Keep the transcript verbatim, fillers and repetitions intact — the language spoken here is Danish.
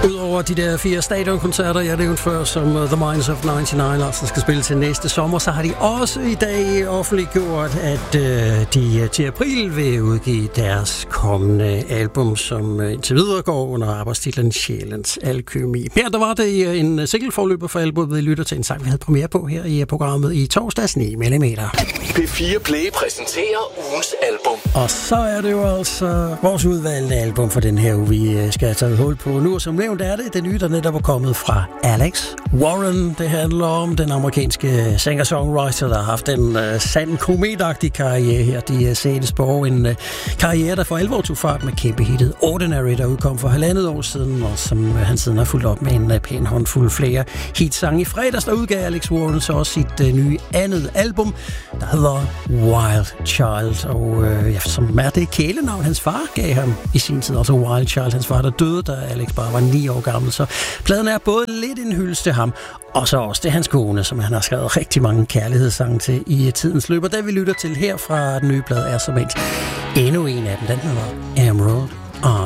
Udover de der fire stadionkoncerter, jeg nævnte før, som uh, The Minds of nioghalvfems altså skal spille til næste sommer, så har de også i dag offentliggjort, at uh, de til april vil udgive deres kommende album, som uh, indtil videre går under arbejdstitlen Sjælens Alkymi. Her der var det uh, en single-forløber for albumet, vi lytter til en sang, vi havde premiere på her i programmet i torsdags ni millimeter. P fire Play præsenterer ugens album. Og så er det jo altså vores udvalgte album for den her uge, vi skal have taget hul på nu, og som nævnt er det det nye, der netop er kommet fra Alex Warren. Det handler om den amerikanske singer-songwriter, der har haft en uh, sand kometagtig karriere her de uh, seneste år. En uh, karriere, der for alvor tog fart med kæmpe hittet Ordinary, der udkom for halvandet år siden, og som uh, han siden har fulgt op med en uh, pæn håndfuld flere hitsange. I fredags, der udgav Alex Warren så også sit uh, nye andet album, der hedder Wild Child, og uh, ja, som er det kælenavn, hans far gav ham i sin tid, altså Wild Child. Hans far, der døde, da Alex bare var ni år gammel, så pladen er både lidt en hyldest til ham, og så også til hans kone, som han har skrevet rigtig mange kærlighedssange til i tidens løb. Og det vi lytter til her fra den nye plade er som endnu en af dem, den hedder Emerald